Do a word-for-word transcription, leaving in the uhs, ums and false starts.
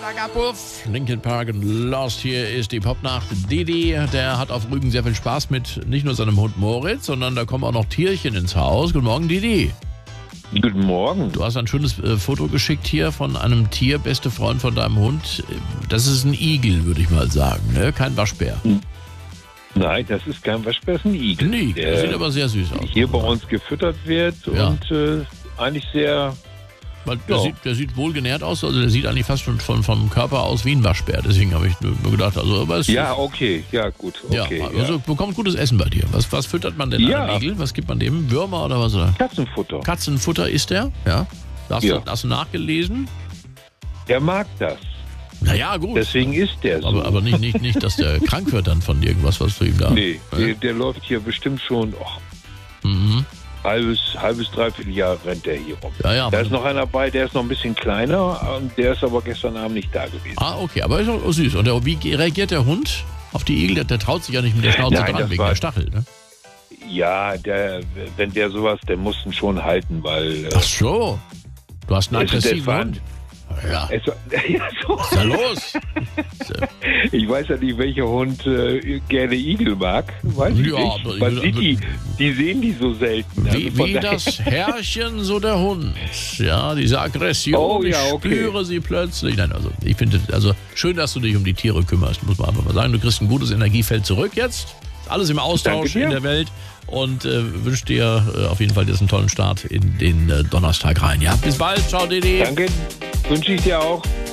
Ragapuff, Linkin Park und Lost. Hier ist die Popnacht. Didi, der hat auf Rügen sehr viel Spaß mit nicht nur seinem Hund Moritz, sondern da kommen auch noch Tierchen ins Haus. Guten Morgen, Didi. Guten Morgen. Du hast ein schönes äh, Foto geschickt hier von einem Tier, beste Freund von deinem Hund. Das ist ein Igel, würde ich mal sagen, ne? Kein Waschbär. Nein, das ist kein Waschbär, das ist ein Igel. Ein Igel, der sieht aber sehr süß aus. Hier bei uns gefüttert wird Ja. und äh, eigentlich sehr... Weil der, Ja. sieht, der sieht wohlgenährt aus, also der sieht eigentlich fast schon von, vom Körper aus wie ein Waschbär. Deswegen habe ich nur, nur gedacht, also aber es Ja, okay, ja gut, okay. ja, also bekommt gutes Essen bei dir. Was, was füttert man denn Ja. einem Igel? Was gibt man dem? Würmer oder was? Oder? Katzenfutter. Katzenfutter isst der? Ja. Hast, Ja. Du, hast du nachgelesen? Der mag das. Naja, gut. Deswegen ist der so. aber aber nicht, nicht, nicht, dass der krank wird dann von irgendwas, was du ihm da... Nee, Ja? der, der läuft hier bestimmt schon oh, Mhm. halbes, halbes, dreiviertel Jahr rennt der hier rum. Ja, ja. Da aber- ist noch einer bei, der ist noch ein bisschen kleiner und der ist aber gestern Abend nicht da gewesen. Ah, okay, aber ist auch süß. Und der, wie reagiert der Hund auf die Igel? Der, der traut sich ja nicht mit der Schnauze Nein, dran, das wegen war- der Stachel, ne? Ja, der, wenn der sowas, der muss ihn schon halten, weil... äh, Ach so. Du hast einen Also der aggressiven war- Hund. Ja, es, ja, so. was ist da los? Ich weiß ja nicht, welcher Hund äh, gerne Igel mag. Weiß ich Ja, nicht. aber- Man sieht die, die sehen die so selten. Also Wie, von wie daher- das Herrchen, so der Hund. Ja, diese Aggression, Oh, ich ja, okay. spüre sie plötzlich. Nein, also ich finde, also schön, dass du dich um die Tiere kümmerst, muss man einfach mal sagen. Du kriegst ein gutes Energiefeld zurück jetzt. Alles im Austausch Danke dir. in der Welt. Und äh, wünsche dir äh, auf jeden Fall jetzt einen tollen Start in den äh, Donnerstag rein. Ja, bis bald. Ciao, Didi. Danke, wünsche ich dir auch.